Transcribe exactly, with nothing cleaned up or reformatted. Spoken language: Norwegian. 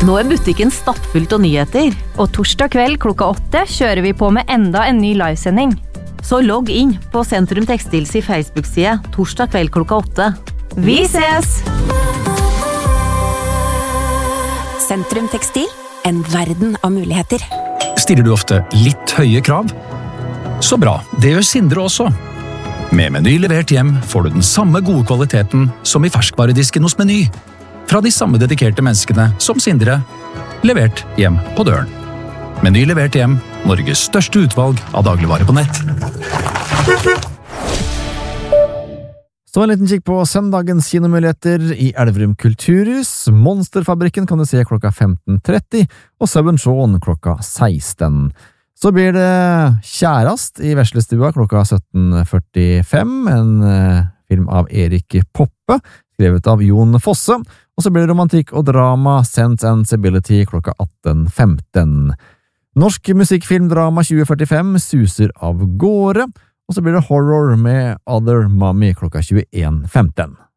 Nå er butikken stappfullt av nyheter. Og torsdag kveld klokka åtte kjører vi på med enda en ny livesending. Så logg inn på Sentrum Textils i Facebook-side torsdag kveld klokka åtte. Vi ses! Sentrum Textil, en verden av muligheter. Stiller du ofte litt høye krav? Så bra, det gjør Sindre også. Med Meny levert hjem får du den samme gode kvaliteten som i ferskvaredisken hos Meny. Fra de samme dedikerte menneskene som Sindre, levert hjem på døren. Meny levert hjem, Norges største utvalg av dagligvare på nett. Så en liten kikk på søndagens kinomuligheter i Elverum Kulturhus. Monsterfabrikken kan du se klokka femten tretti, og Søven Sjåen klokka seksten. Så blir det Kjærast i Veslestua klokka sytten førtifem, en eh, film av Erik Poppe, skrevet av Jon Fosse. Og så blir det romantikk og drama Sense and Sensibility klokka atten femten. Norsk musikkfilmdrama tjue førtifem suser av gårde, og så blir det horror med Other Mommy klokka tjueen femten.